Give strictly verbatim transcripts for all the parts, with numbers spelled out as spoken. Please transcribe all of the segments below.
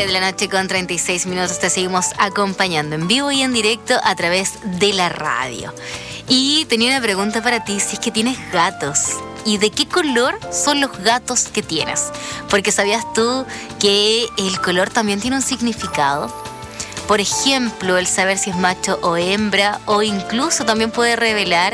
nueve de la noche con treinta y seis minutos te seguimos acompañando en vivo y en directo a través de la radio. Y tenía una pregunta para ti, si es que tienes gatos. ¿Y de qué color son los gatos que tienes? Porque ¿sabías tú que el color también tiene un significado? Por ejemplo, el saber si es macho o hembra, o incluso también puede revelar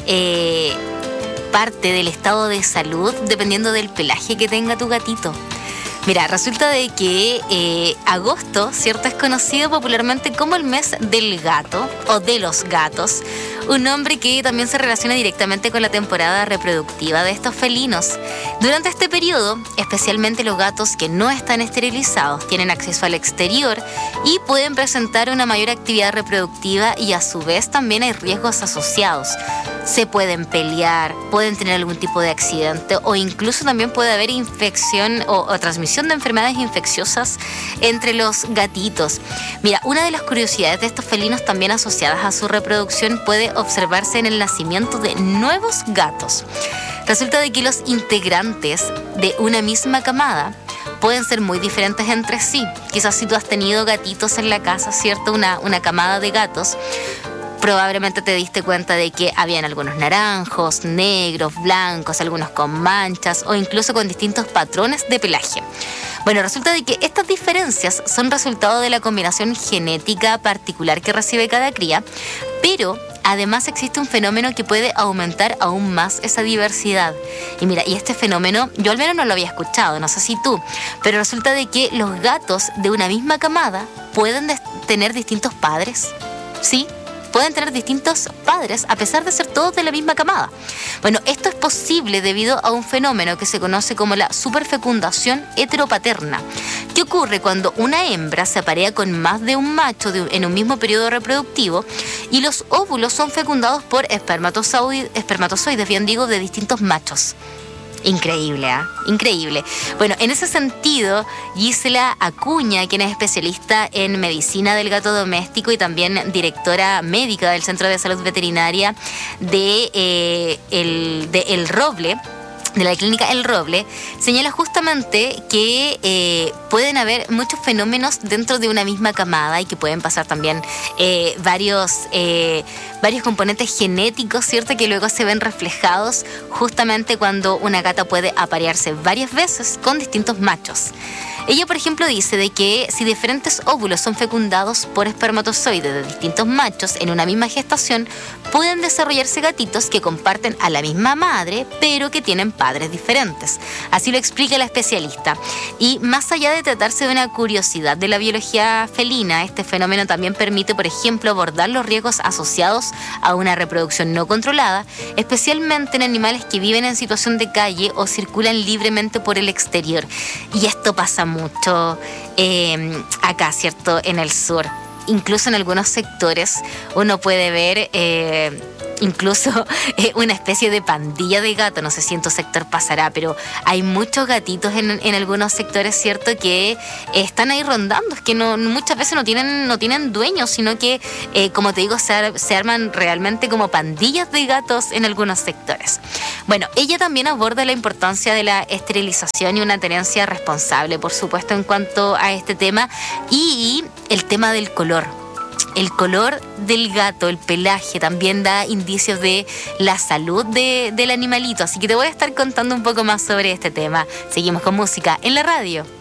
eh, parte del estado de salud dependiendo del pelaje que tenga tu gatito. Mira, resulta de que eh, agosto, ¿cierto?, es conocido popularmente como el mes del gato o de los gatos, un nombre que también se relaciona directamente con la temporada reproductiva de estos felinos. Durante este periodo, especialmente los gatos que no están esterilizados tienen acceso al exterior y pueden presentar una mayor actividad reproductiva y a su vez también hay riesgos asociados. Se pueden pelear, pueden tener algún tipo de accidente o incluso también puede haber infección o, o transmisión de enfermedades infecciosas entre los gatitos. Mira, una de las curiosidades de estos felinos también asociadas a su reproducción puede observarse en el nacimiento de nuevos gatos. Resulta de que los integrantes de una misma camada pueden ser muy diferentes entre sí. Quizás si tú has tenido gatitos en la casa, ¿cierto? Una, una camada de gatos, probablemente te diste cuenta de que habían algunos naranjos, negros, blancos, algunos con manchas o incluso con distintos patrones de pelaje. Bueno, resulta de que estas diferencias son resultado de la combinación genética particular que recibe cada cría, pero además existe un fenómeno que puede aumentar aún más esa diversidad. Y mira, y este fenómeno yo al menos no lo había escuchado, no sé si tú, pero resulta de que los gatos de una misma camada pueden des- tener distintos padres, ¿sí? Pueden tener distintos padres a pesar de ser todos de la misma camada. Bueno, esto es posible debido a un fenómeno que se conoce como la superfecundación heteropaterna, que ocurre cuando una hembra se aparea con más de un macho de, en un mismo periodo reproductivo y los óvulos son fecundados por espermatozoides, espermatozoides bien digo, de distintos machos. Increíble, ¿eh? Increíble. Bueno, en ese sentido, Gisela Acuña, quien es especialista en medicina del gato doméstico y también directora médica del Centro de Salud Veterinaria de, eh, el, de El Roble, de la clínica El Roble, señala justamente que eh, pueden haber muchos fenómenos dentro de una misma camada y que pueden pasar también eh, varios, eh, varios componentes genéticos, ¿cierto?, que luego se ven reflejados justamente cuando una gata puede aparearse varias veces con distintos machos. Ella, por ejemplo, dice de que si diferentes óvulos son fecundados por espermatozoides de distintos machos en una misma gestación, pueden desarrollarse gatitos que comparten a la misma madre, pero que tienen padres diferentes. Así lo explica la especialista. Y más allá de tratarse de una curiosidad de la biología felina, este fenómeno también permite, por ejemplo, abordar los riesgos asociados a una reproducción no controlada, especialmente en animales que viven en situación de calle o circulan libremente por el exterior. Y esto pasa mucho eh, acá, ¿cierto?, en el sur. Incluso en algunos sectores uno puede ver eh, incluso eh, una especie de pandilla de gatos. No sé si en tu sector pasará, pero hay muchos gatitos en, en algunos sectores, ¿cierto?, que están ahí rondando. Es que no, muchas veces no tienen, no tienen dueños, sino que, eh, como te digo, se, ar- se arman realmente como pandillas de gatos en algunos sectores. Bueno, ella también aborda la importancia de la esterilización y una tenencia responsable, por supuesto, en cuanto a este tema, y el tema del color. El color del gato, el pelaje, también da indicios de la salud de, del animalito. Así que te voy a estar contando un poco más sobre este tema. Seguimos con música en la radio.